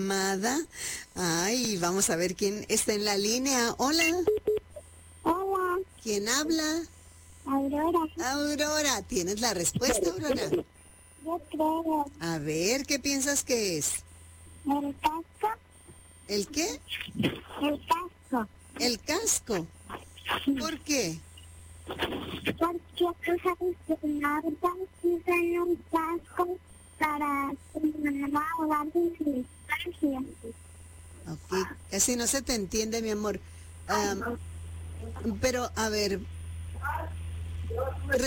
Amada. Ay, vamos a ver quién está en la línea. Hola, Hola, ¿quién habla? Aurora. Aurora, ¿tienes la respuesta, Aurora? Yo creo A ver, ¿qué piensas que es? el casco, ¿El qué? el casco. El casco. ¿Por qué? Porque tú sabes que en ahorita usan un casco para no ahogar de su distancia. Ok, casi no se te entiende, mi amor. Pero, a ver,